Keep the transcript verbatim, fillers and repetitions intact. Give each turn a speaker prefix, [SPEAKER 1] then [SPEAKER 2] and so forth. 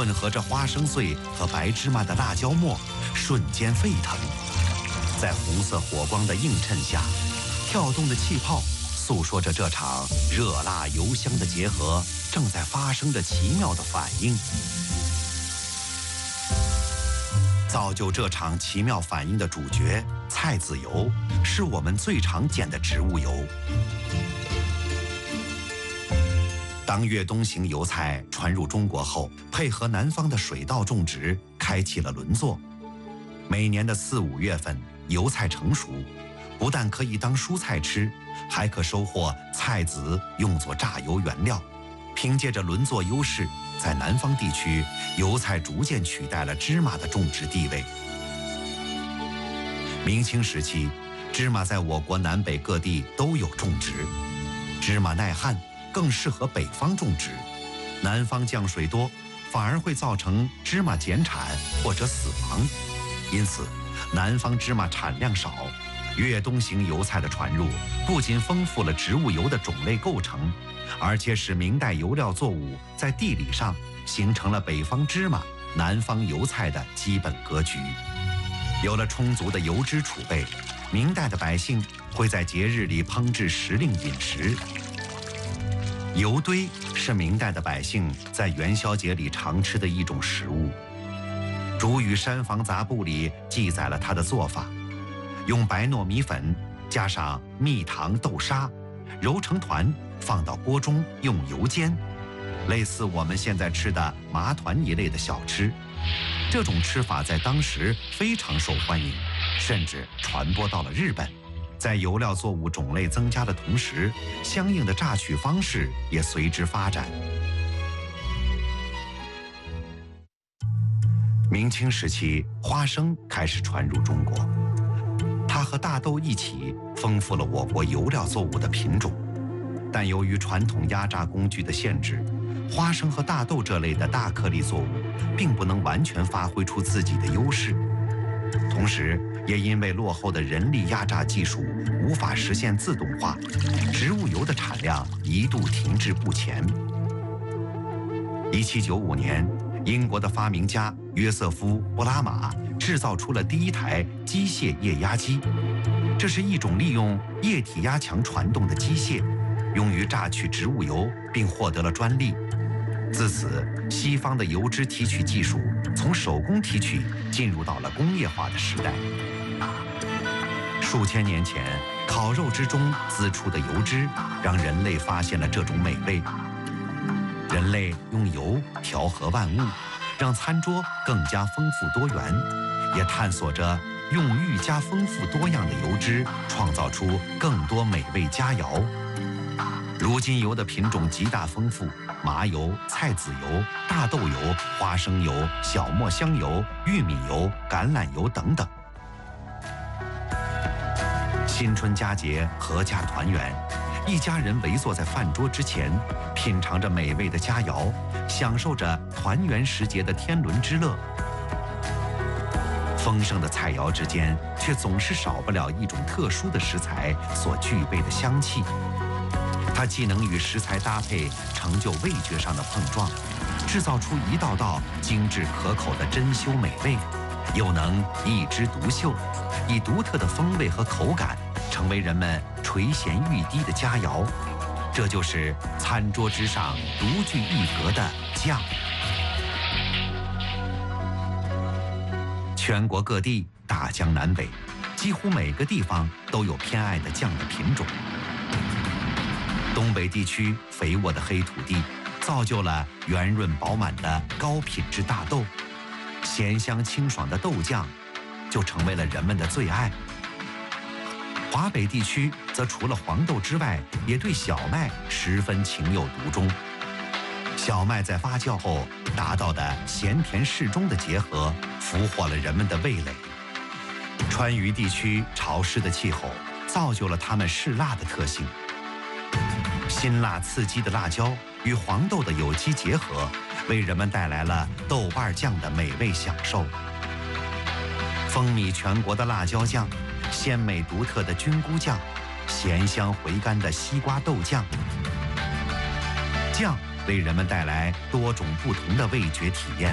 [SPEAKER 1] 混合着花生碎和白芝麻的辣椒末瞬间沸腾，在红色火光的映衬下，跳动的气泡诉说着这场热辣油香的结合正在发生着奇妙的反应。造就这场奇妙反应的主角菜籽油，是我们最常见的植物油。当越冬型油菜传入中国后，配合南方的水稻种植，开启了轮作。每年的四五月份，油菜成熟，不但可以当蔬菜吃，还可收获菜籽用作榨油原料。凭借着轮作优势，在南方地区，油菜逐渐取代了芝麻的种植地位。明清时期，芝麻在我国南北各地都有种植。芝麻耐旱，更适合北方种植。南方降水多，反而会造成芝麻减产或者死亡。因此，南方芝麻产量少。越冬型油菜的传入，不仅丰富了植物油的种类构成，而且使明代油料作物在地理上形成了北方芝麻、南方油菜的基本格局。有了充足的油脂储备，明代的百姓会在节日里烹制时令饮食。油堆是明代的百姓在元宵节里常吃的一种食物。《竹语山房杂部》里记载了它的做法：用白糯米粉加上蜜糖豆沙，揉成团放到锅中用油煎，类似我们现在吃的麻团一类的小吃。这种吃法在当时非常受欢迎，甚至传播到了日本。在油料作物种类增加的同时，相应的榨取方式也随之发展。明清时期，花生开始传入中国，它和大豆一起丰富了我国油料作物的品种。但由于传统压榨工具的限制，花生和大豆这类的大颗粒作物并不能完全发挥出自己的优势。同时，也因为落后的人力压榨技术无法实现自动化，植物油的产量一度停滞不前。一七九五年，英国的发明家约瑟夫·布拉马制造出了第一台机械液压机，这是一种利用液体压强传动的机械，用于榨取植物油，并获得了专利。自此，西方的油脂提取技术从手工提取进入到了工业化的时代。数千年前，烤肉之中滋出的油脂，让人类发现了这种美味。人类用油调和万物，让餐桌更加丰富多元，也探索着用愈加丰富多样的油脂，创造出更多美味佳肴。如今油的品种极大丰富，麻油、菜籽油、大豆油、花生油、小磨香油、玉米油、橄榄油等等。新春佳节，阖家团圆，一家人围坐在饭桌之前，品尝着美味的佳肴，享受着团圆时节的天伦之乐。丰盛的菜肴之间，却总是少不了一种特殊的食材所具备的香气。它既能与食材搭配，成就味觉上的碰撞，制造出一道道精致可口的珍馐美味，又能一枝独秀，以独特的风味和口感，成为人们垂涎欲滴的佳肴。这就是餐桌之上独具一格的酱。全国各地，大江南北，几乎每个地方都有偏爱的酱的品种。东北地区肥沃的黑土地，造就了圆润饱满的高品质大豆，咸香清爽的豆酱就成为了人们的最爱。华北地区则除了黄豆之外，也对小麦十分情有独钟。小麦在发酵后达到的咸甜适中的结合，俘获了人们的味蕾。川渝地区潮湿的气候，造就了它们嗜辣的特性。辛辣刺激的辣椒与黄豆的有机结合，为人们带来了豆瓣酱的美味享受。风靡全国的辣椒酱，鲜美独特的菌菇酱，咸香回甘的西瓜豆酱。酱为人们带来多种不同的味觉体验。